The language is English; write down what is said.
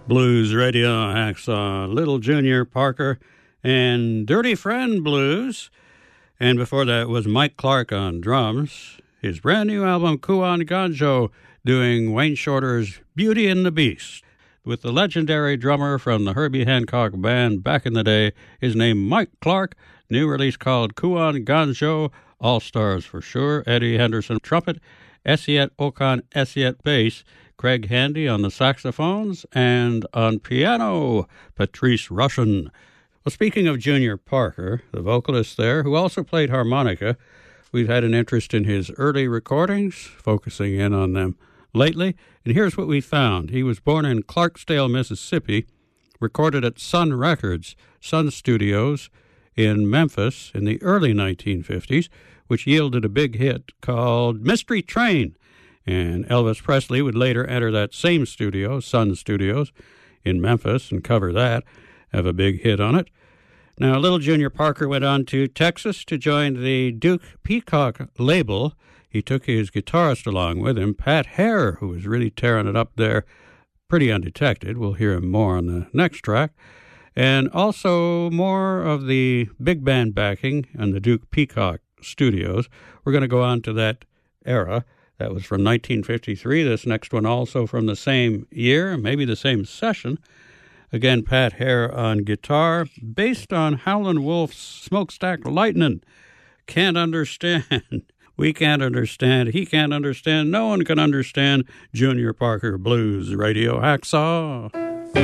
Blues Radio Hacksaw, Little Junior Parker, and Dirty Friend Blues. And before that was Mike Clark on drums. His brand new album, Kuan Ganjo, doing Wayne Shorter's Beauty and the Beast. With the legendary drummer from the Herbie Hancock Band back in the day, his name Mike Clark, new release called Kuan Ganjo, All Stars for sure, Eddie Henderson trumpet, Esiet Okan Esiet bass, Craig Handy on the saxophones, and on piano, Patrice Rushen. Well, speaking of Junior Parker, the vocalist there, who also played harmonica, we've had an interest in his early recordings, focusing in on them lately, and here's what we found. He was born in Clarksdale, Mississippi, recorded at Sun Records, Sun Studios in Memphis in the early 1950s, which yielded a big hit called Mystery Train. And Elvis Presley would later enter that same studio, Sun Studios, in Memphis, and cover that, have a big hit on it. Now, Little Junior Parker went on to Texas to join the Duke Peacock label. He took his guitarist along with him, Pat Hare, who was really tearing it up there, pretty undetected. We'll hear him more on the next track. And also more of the big band backing on the Duke Peacock Studios. We're going to go on to that era. That was from 1953. This next one also from the same year, maybe the same session. Again, Pat Hare on guitar, based on Howlin' Wolf's Smokestack Lightnin'. Can't understand. We can't understand. He can't understand. No one can understand Junior Parker Blues Radio Hacksaw.